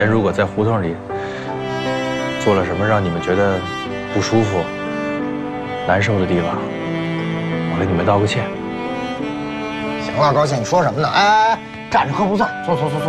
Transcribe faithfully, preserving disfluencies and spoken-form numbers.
人如果在胡同里做了什么让你们觉得不舒服、难受的地方，我给你们道个歉。 行了，高兴，你说什么呢？哎哎哎，站着喝不算，坐坐坐坐。